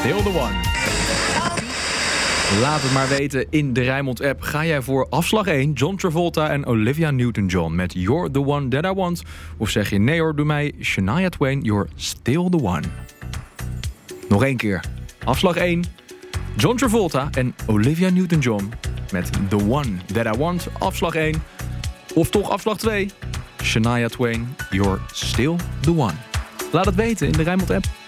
Still the One. Laat het maar weten in de Rijnmond-app. Ga jij voor afslag 1, John Travolta en Olivia Newton-John met You're the One That I Want? Of zeg je nee hoor, doe mij Shania Twain, You're Still the One. Nog 1 keer. Afslag 1, John Travolta en Olivia Newton-John met The One That I Want. Afslag 1. Of toch afslag 2, Shania Twain, You're Still the One. Laat het weten in de Rijnmond-app.